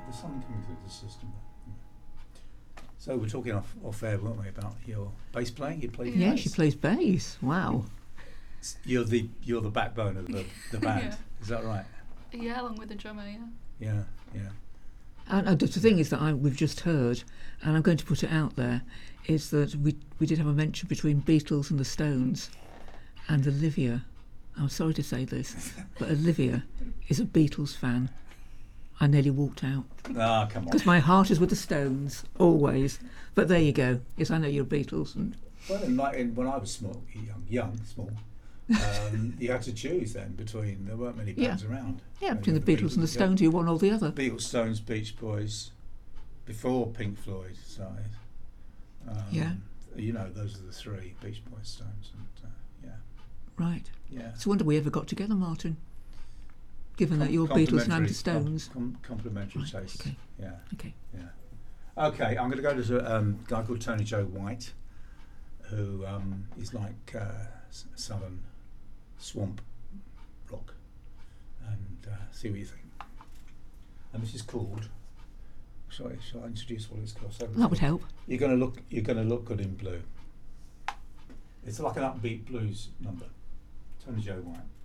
there's something coming through the system. So we're talking off air, weren't we, about your bass playing? You play Yeah, bass? she plays bass. Wow. You're the backbone of the band. Yeah. Is that right? Yeah, along with the drummer, yeah. Yeah, yeah. And the thing is that we've just heard, and I'm going to put it out there, is that we did have a mention between Beatles and the Stones, and Olivia. I'm sorry to say this, but Olivia is a Beatles fan. I nearly walked out. Ah, come on. Because my heart is with the Stones, always. But there you go. Yes, I know you're Beatles. And Well, when I was small, small, you had to choose then between, there weren't many bands around. yeah, between the Beatles and the Stones, you one or the other. Beatles, Stones, Beach Boys, before Pink Floyd started. Yeah. You know, those are the three, Beach Boys, Stones, and yeah. Right. Yeah. It's a wonder we ever got together, Martin. Given that you're Beatles and I'm the Stones. Complimentary Right, taste. okay. Yeah. Okay. Yeah. Okay, I'm going to go to a guy called Tony Joe White, who is like southern swamp rock, and see what you think. And this is called. Shall I introduce what it's called? So That would help. You're going to look good in blue. It's like an upbeat blues number. Tony Joe White.